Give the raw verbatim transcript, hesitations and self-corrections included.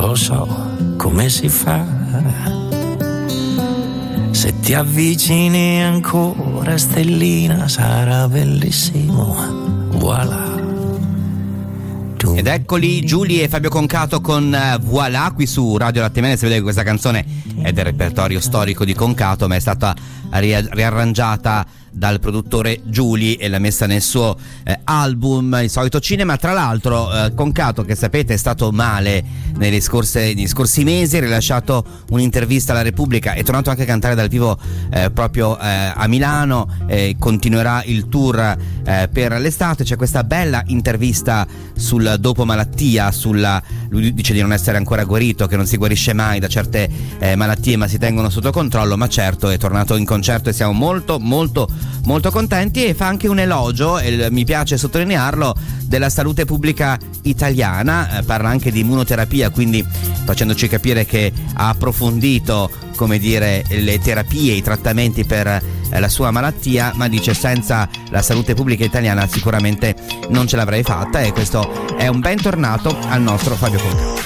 lo so come si fa. Se ti avvicini ancora, stellina, sarà bellissimo. Voilà. Ed eccoli Giulie e Fabio Concato con uh, Voilà qui su Radio Latte Mele. Si vede che questa canzone è del repertorio storico di Concato, ma è stata ri- riarrangiata dal produttore Giuli e l'ha messa nel suo eh, album Il Solito Cinema. Tra l'altro eh, Concato, che sapete è stato male negli scorsi, negli scorsi mesi, ha rilasciato un'intervista alla Repubblica, è tornato anche a cantare dal vivo eh, proprio eh, a Milano, eh, continuerà il tour eh, per l'estate. C'è questa bella intervista sul dopo malattia, sulla, lui dice di non essere ancora guarito, che non si guarisce mai da certe eh, malattie ma si tengono sotto controllo, ma certo è tornato in concerto e siamo molto molto molto contenti, e fa anche un elogio, e mi piace sottolinearlo, della salute pubblica italiana. Eh, parla anche di immunoterapia, quindi facendoci capire che ha approfondito, come dire, le terapie, i trattamenti per eh, la sua malattia, ma dice senza la salute pubblica italiana sicuramente non ce l'avrei fatta, e questo è un bentornato al nostro Fabio Concato.